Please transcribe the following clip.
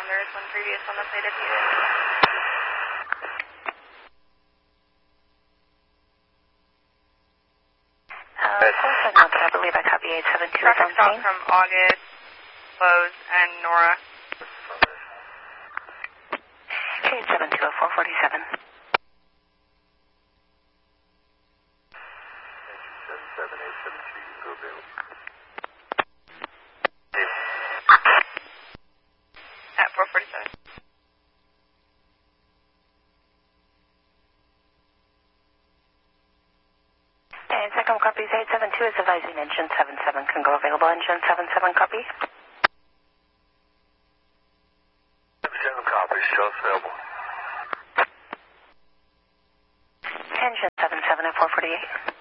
There is one previous on the plate if needed. I believe I copy 872 Traffic stop from August, Lowe's, and Nora. Okay, 720-447. 7872, you can go available. At 447. And second copy is 872 is advising engine 77 can go available. Engine 77 copy. 77 copies, show available. Engine 77 at 448.